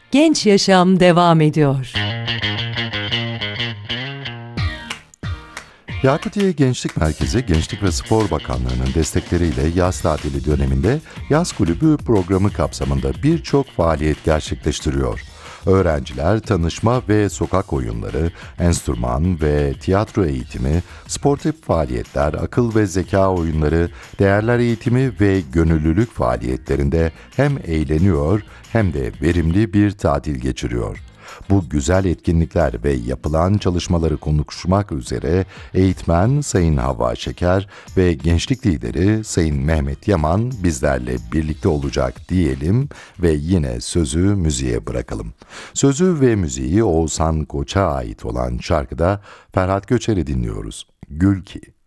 Genç Yaşam devam ediyor. Yakutiye Gençlik Merkezi, Gençlik ve Spor Bakanlığı'nın destekleriyle yaz tatili döneminde yaz kulübü programı kapsamında birçok faaliyet gerçekleştiriyor. Öğrenciler tanışma ve sokak oyunları, enstrüman ve tiyatro eğitimi, sportif faaliyetler, akıl ve zeka oyunları, değerler eğitimi ve gönüllülük faaliyetlerinde hem eğleniyor hem de verimli bir tatil geçiriyor. Bu güzel etkinlikler ve yapılan çalışmaları konuşmak üzere eğitmen Sayın Havva Şeker ve gençlik lideri Sayın Mehmet Yaman bizlerle birlikte olacak diyelim ve yine sözü müziğe bırakalım. Sözü ve müziği Oğuzhan Koç'a ait olan şarkıda Ferhat Göçer'i dinliyoruz. Gül ki.